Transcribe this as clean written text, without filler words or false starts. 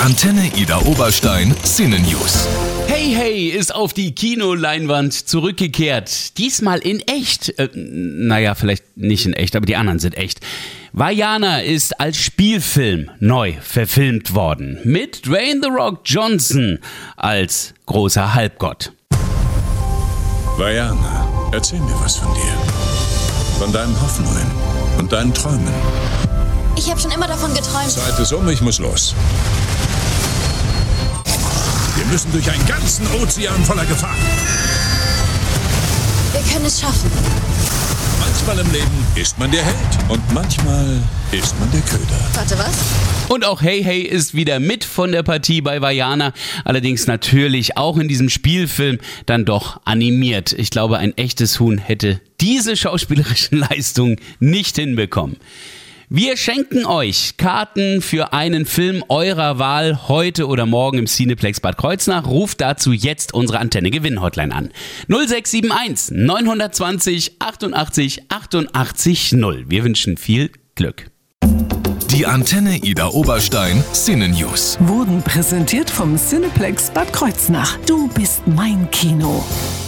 Antenne Ida Oberstein Cine News. Hey, hey ist auf die Kinoleinwand zurückgekehrt. Diesmal in echt. Naja, vielleicht nicht in echt, aber die anderen sind echt. Vaiana ist als Spielfilm neu verfilmt worden. Mit Dwayne The Rock Johnson als großer Halbgott. Vaiana, erzähl mir was von dir. Von deinen Hoffnungen und deinen Träumen. Ich habe schon immer davon geträumt. Zeit ist um, ich muss los. Wir müssen durch einen ganzen Ozean voller Gefahr. Wir können es schaffen. Manchmal im Leben ist man der Held und manchmal ist man der Köder. Warte, was? Und auch Hey Hey ist wieder mit von der Partie bei Vaiana. Allerdings natürlich auch in diesem Spielfilm dann doch animiert. Ich glaube, ein echtes Huhn hätte diese schauspielerischen Leistungen nicht hinbekommen. Wir schenken euch Karten für einen Film eurer Wahl heute oder morgen im Cineplex Bad Kreuznach. Ruft dazu jetzt unsere Antenne-Gewinn-Hotline an. 0671 920 88 88 0. Wir wünschen viel Glück. Die Antenne Ida Oberstein Cine News Wurden präsentiert vom Cineplex Bad Kreuznach. Du bist mein Kino.